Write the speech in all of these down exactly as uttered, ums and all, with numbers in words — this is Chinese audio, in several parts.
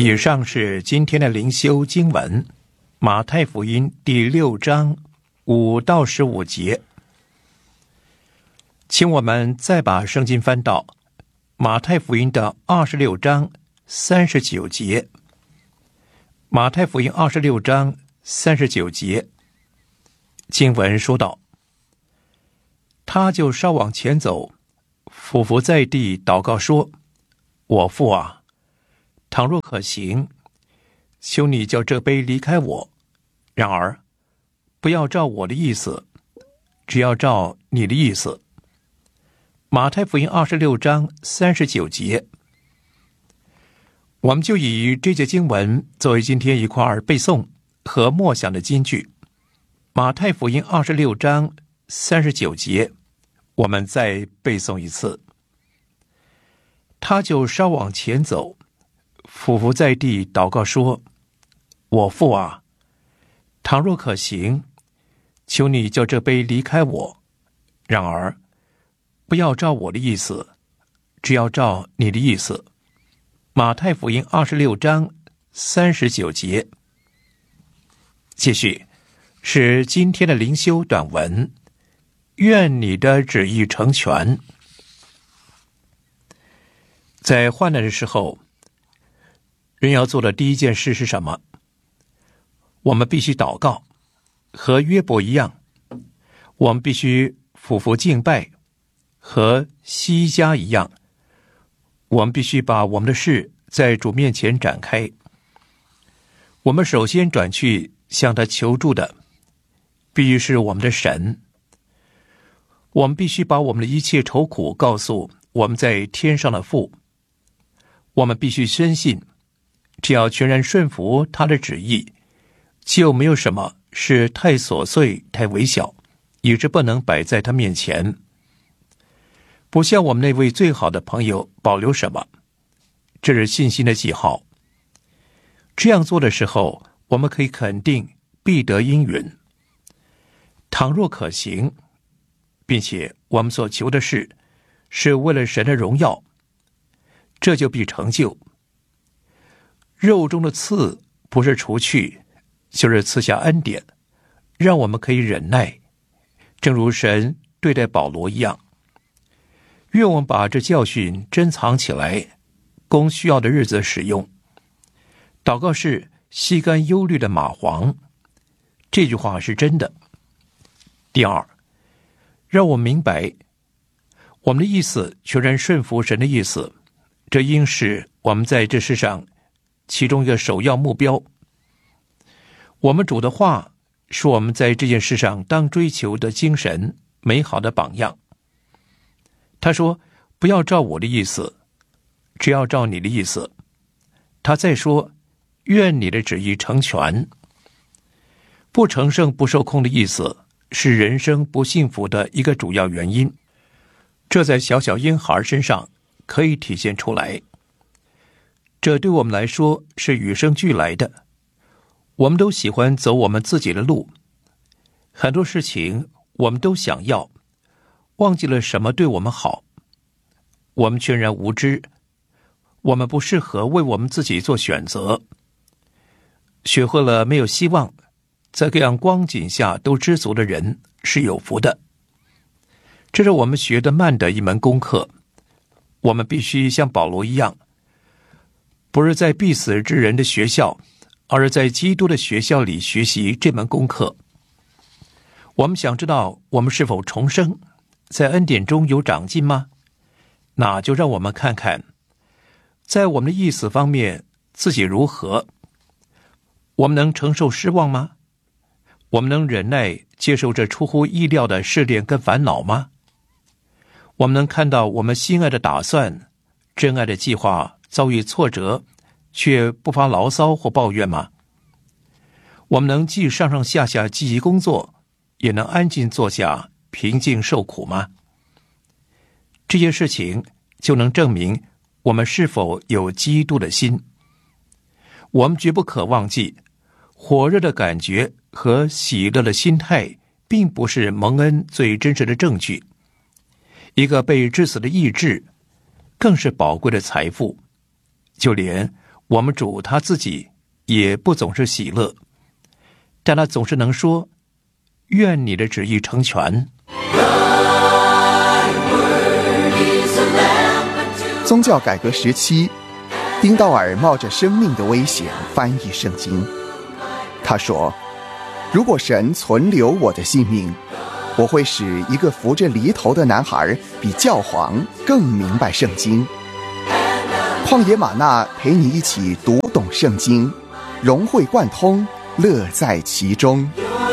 以上是今天的灵修经文，马太福音第六章五到十五节。请我们再把圣经翻到马太福音的二十六章三十九节。马太福音二十六章三十九节，经文说道：他就稍往前走，俯伏在地祷告说：我父啊，倘若可行，求你叫这杯离开我，然而不要照我的意思，只要照你的意思。马太福音二十六章三十九节，我们就以这节经文作为今天一块儿背诵和默想的金句。马太福音二十六章三十九节，我们再背诵一次。他就稍往前走，俯伏在地祷告说：我父啊，倘若可行，求你叫这杯离开我，然而不要照我的意思，只要照你的意思。马太福音二十六章三十九节。继续是今天的灵修短文，愿你的旨意成全。在患难的时候，人要做的第一件事是什么？我们必须祷告，和约伯一样，我们必须俯伏敬拜，和西家一样，我们必须把我们的事在主面前展开。我们首先转去向他求助的必须是我们的神。我们必须把我们的一切愁苦告诉我们在天上的父。我们必须深信，只要全然顺服他的旨意，就没有什么是太琐碎太微小，以致不能摆在他面前。不像我们那位最好的朋友保留什么，这是信心的记号。这样做的时候，我们可以肯定必得应允。倘若可行，并且我们所求的事是为了神的荣耀，这就必成就。肉中的刺不是除去，就是赐下恩典，让我们可以忍耐，正如神对待保罗一样。愿我们把这教训珍藏起来，供需要的日子使用。祷告是吸干忧虑的蚂蟥，这句话是真的。第二，让我们明白，我们的意思全然顺服神的意思，这应是我们在这世上其中一个首要目标。我们主的话是我们在这件事上当追求的精神美好的榜样。他说：不要照我的意思，只要照你的意思。他再说：愿你的旨意成全。不成圣不受控的意思是人生不幸福的一个主要原因，这在小小婴孩身上可以体现出来。这对我们来说是与生俱来的，我们都喜欢走我们自己的路，很多事情我们都想要，忘记了什么对我们好。我们全然无知，我们不适合为我们自己做选择。学会了没有希望，在各样光景下都知足的人是有福的。这是我们学得慢的一门功课。我们必须像保罗一样，不是在必死之人的学校，而是在基督的学校里学习这门功课。我们想知道我们是否重生，在恩典中有长进吗？那就让我们看看，在我们的意思方面自己如何。我们能承受失望吗？我们能忍耐接受这出乎意料的试炼跟烦恼吗？我们能看到我们心爱的打算、真爱的计划遭遇挫折，却不发牢骚或抱怨吗？我们能既上上下下积极工作，也能安静坐下平静受苦吗？这些事情就能证明我们是否有基督的心。我们绝不可忘记，火热的感觉和喜乐的心态并不是蒙恩最真实的证据。一个被致死的意志更是宝贵的财富。就连我们主他自己也不总是喜乐，但他总是能说：愿你的旨意成全。 宗教改革时期，丁道尔冒着生命的危险翻译圣经。他说：如果神存留我的性命，我会使一个扶着犁头的男孩比教皇更明白圣经。旷野玛纳陪你一起读懂圣经，融会贯通，乐在其中。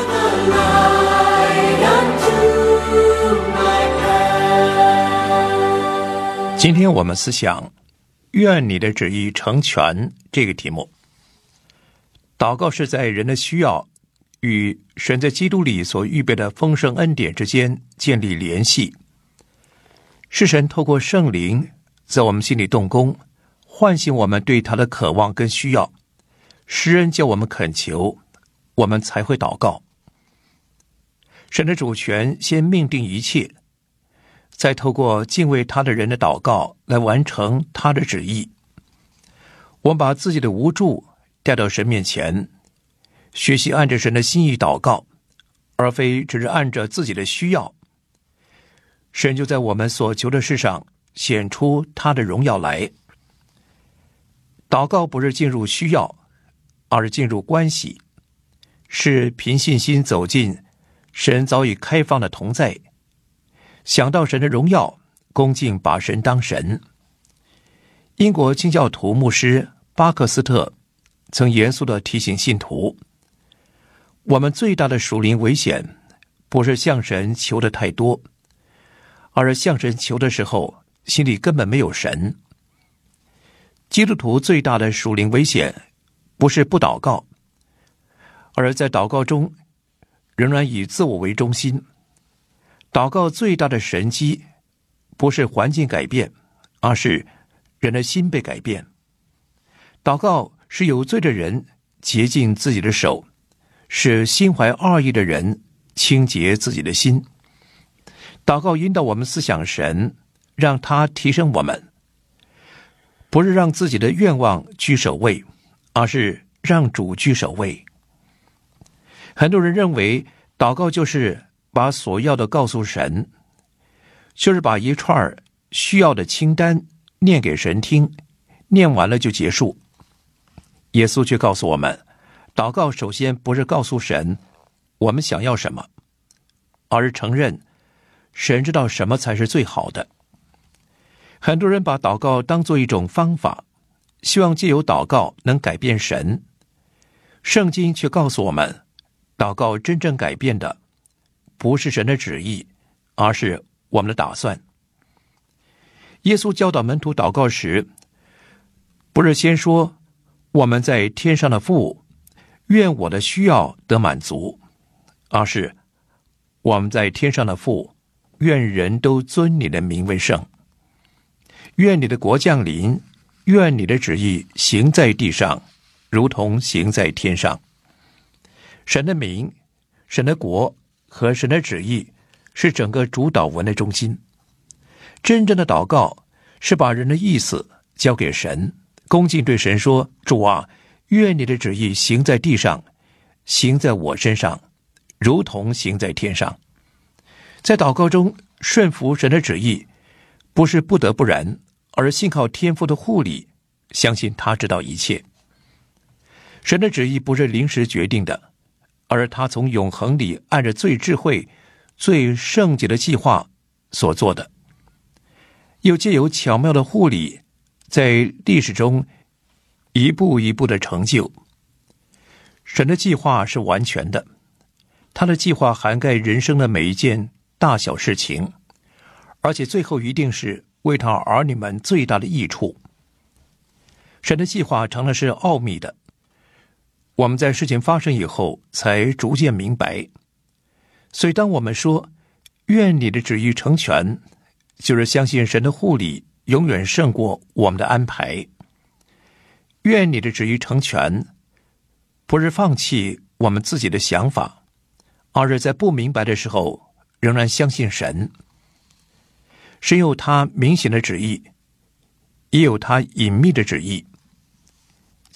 今天我们思想愿你的旨意成全这个题目。祷告是在人的需要与神在基督里所预备的丰盛恩典之间建立联系，是神透过圣灵在我们心里动工，唤醒我们对他的渴望跟需要，施恩叫我们恳求，我们才会祷告。神的主权先命定一切，再透过敬畏他的人的祷告来完成他的旨意。我们把自己的无助带到神面前，学习按着神的心意祷告，而非只是按着自己的需要。神就在我们所求的事上显出他的荣耀来。祷告不是进入需要，而是进入关系，是凭信心走进神早已开放的同在，想到神的荣耀，恭敬把神当神。英国清教徒牧师巴克斯特曾严肃地提醒信徒，我们最大的属灵危险不是向神求的太多，而是向神求的时候心里根本没有神。基督徒最大的属灵危险不是不祷告，而在祷告中仍然以自我为中心。祷告最大的神机不是环境改变，而是人的心被改变。祷告是有罪的人洁净自己的手，使心怀二意的人清洁自己的心。祷告引导我们思想神，让他提升我们，不是让自己的愿望居首位，而是让主居首位。很多人认为祷告就是把所要的告诉神，就是把一串需要的清单念给神听，念完了就结束。耶稣却告诉我们，祷告首先不是告诉神我们想要什么，而是承认神知道什么才是最好的。很多人把祷告当作一种方法，希望借由祷告能改变神。圣经却告诉我们，祷告真正改变的不是神的旨意，而是我们的打算。耶稣教导门徒祷告时，不是先说我们在天上的父，愿我的需要得满足，而是我们在天上的父，愿人都尊你的名为圣。愿你的国降临，愿你的旨意行在地上，如同行在天上。神的名、神的国和神的旨意是整个主祷文的中心。真正的祷告是把人的意思交给神，恭敬对神说，主啊，愿你的旨意行在地上，行在我身上，如同行在天上。在祷告中顺服神的旨意，不是不得不然，而信靠天父的护理，相信他知道一切。神的旨意不是临时决定的，而是他从永恒里按着最智慧、最圣洁的计划所做的，又借由巧妙的护理，在历史中一步一步的成就。神的计划是完全的，他的计划涵盖人生的每一件大小事情，而且最后一定是为他儿女们最大的益处。神的计划常常是奥秘的，我们在事情发生以后才逐渐明白。所以当我们说愿你的旨意成全，就是相信神的护理永远胜过我们的安排。愿你的旨意成全，不是放弃我们自己的想法，而是在不明白的时候仍然相信神。神有他明显的旨意，也有他隐秘的旨意。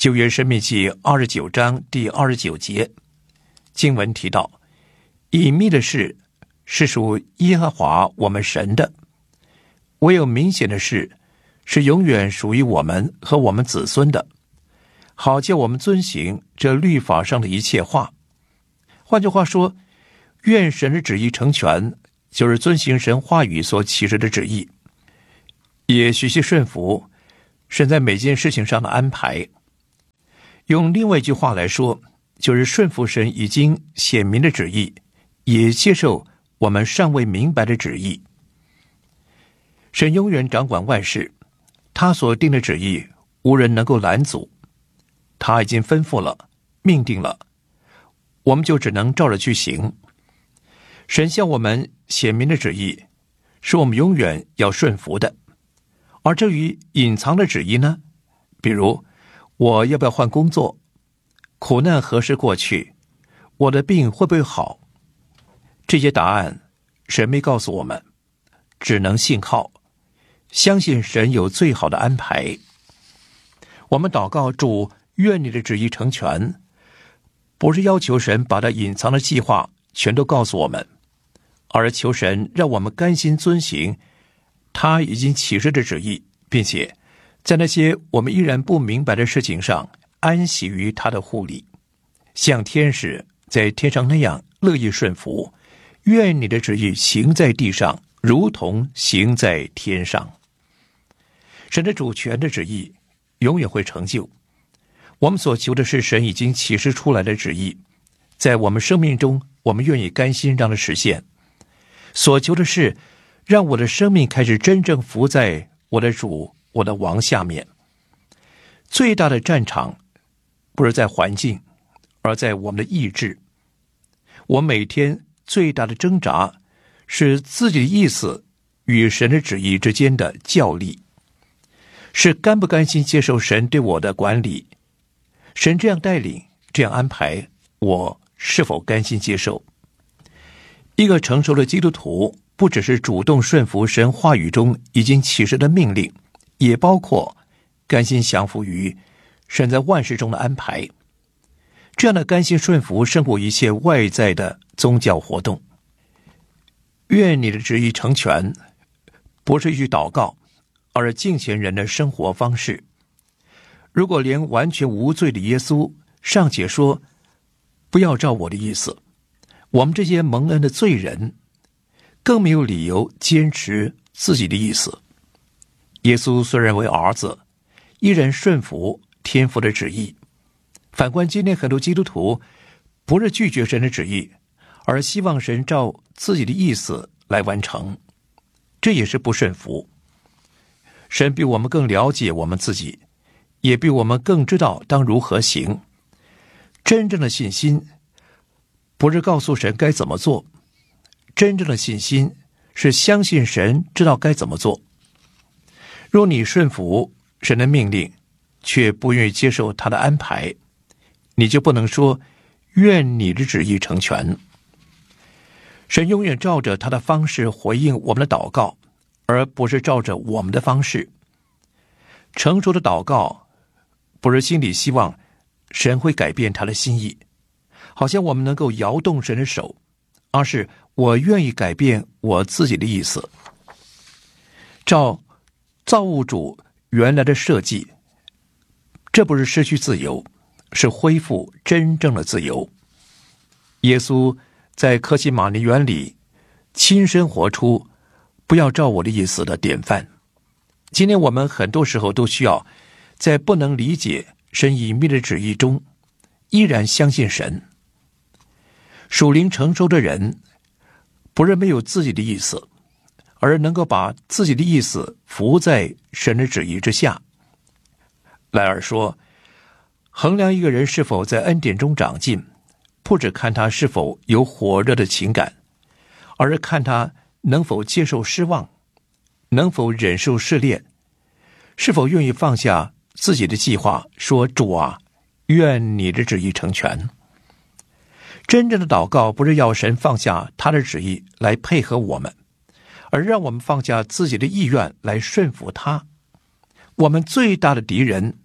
旧约申命记二十九章第二十九节，经文提到，隐秘的事是属耶和华我们神的，唯有明显的事是永远属于我们和我们子孙的，好叫我们遵行这律法上的一切话。换句话说，愿神的旨意成全，就是遵行神话语所启示的旨意，也学习顺服神在每件事情上的安排。用另外一句话来说，就是顺服神已经显明的旨意，也接受我们尚未明白的旨意。神永远掌管万事，他所定的旨意无人能够拦阻，他已经吩咐了，命定了，我们就只能照着去行。神向我们显明的旨意是我们永远要顺服的，而至于隐藏的旨意呢，比如我要不要换工作，苦难何时过去，我的病会不会好，这些答案神没告诉我们，只能信靠，相信神有最好的安排。我们祷告主，愿你的旨意成全，不是要求神把他隐藏的计划全都告诉我们，而求神让我们甘心遵行他已经启示的旨意，并且在那些我们依然不明白的事情上安息于他的护理，像天使在天上那样乐意顺服。愿你的旨意行在地上，如同行在天上。神的主权的旨意永远会成就。我们所求的是神已经启示出来的旨意，在我们生命中，我们愿意甘心让它实现。所求的是让我的生命开始真正服在我的主、我的王下面。最大的战场不是在环境，而在我们的意志。我每天最大的挣扎是自己的意思与神的旨意之间的较力，是甘不甘心接受神对我的管理，神这样带领，这样安排，我是否甘心接受？一个成熟的基督徒不只是主动顺服神话语中已经启示的命令，也包括甘心降服于神在万事中的安排。这样的甘心顺服胜过一切外在的宗教活动。愿你的旨意成全，不是一句祷告，而是敬虔人的生活方式。如果连完全无罪的耶稣尚且说不要照我的意思，我们这些蒙恩的罪人更没有理由坚持自己的意思。耶稣虽然为儿子，依然顺服天父的旨意。反观今天很多基督徒不是拒绝神的旨意，而希望神照自己的意思来完成，这也是不顺服。神比我们更了解我们自己，也比我们更知道当如何行。真正的信心不是告诉神该怎么做，真正的信心是相信神知道该怎么做。若你顺服神的命令，却不愿意接受他的安排，你就不能说愿你的旨意成全。神永远照着他的方式回应我们的祷告，而不是照着我们的方式。成熟的祷告不是心里希望神会改变他的心意，好像我们能够摇动神的手，而是我愿意改变我自己的意思，照造物主原来的设计。这不是失去自由，是恢复真正的自由。耶稣在客西马尼园里亲身活出不要照我的意思的典范。今天我们很多时候都需要在不能理解神隐秘的旨意中依然相信神。属灵成熟的人不是没有自己的意思，而能够把自己的意思服在神的旨意之下。莱尔说，衡量一个人是否在恩典中长进，不只看他是否有火热的情感，而是看他能否接受失望，能否忍受试炼，是否愿意放下自己的计划，说主啊，愿你的旨意成全。真正的祷告不是要神放下他的旨意来配合我们，而让我们放下自己的意愿来顺服他。我们最大的敌人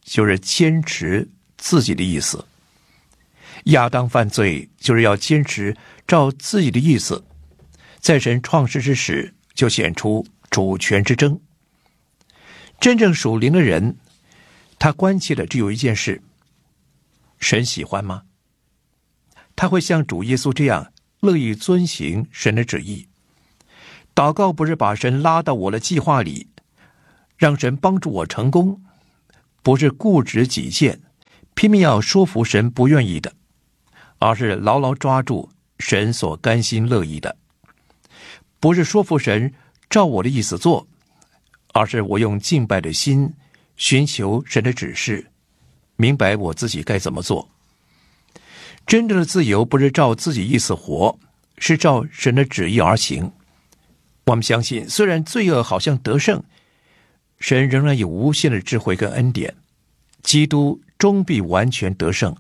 就是坚持自己的意思。亚当犯罪就是要坚持照自己的意思，在神创世之时就显出主权之争。真正属灵的人，他关切的只有一件事：神喜欢吗？他会像主耶稣这样乐意遵行神的旨意。祷告不是把神拉到我的计划里，让神帮助我成功，不是固执己见，拼命要说服神不愿意的，而是牢牢抓住神所甘心乐意的。不是说服神照我的意思做，而是我用敬拜的心寻求神的指示，明白我自己该怎么做。真正的自由不是照自己意思活，是照神的旨意而行。我们相信，虽然罪恶好像得胜，神仍然有无限的智慧跟恩典，基督终必完全得胜。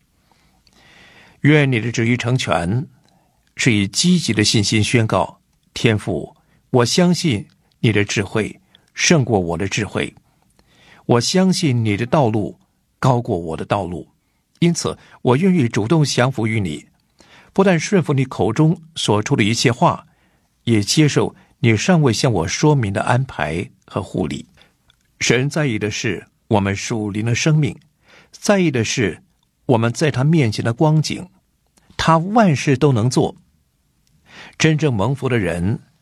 愿你的旨意成全，是以积极的信心宣告：天父，我相信你的智慧胜过我的智慧，我相信你的道路高过我的道路，因此我愿意主动降服于你，不但顺服你口中所出的一切话，也接受你尚未向我说明的安排和护理。神在意的是我们属灵的生命，在意的是我们在他面前的光景，他万事都能做。真正蒙福的人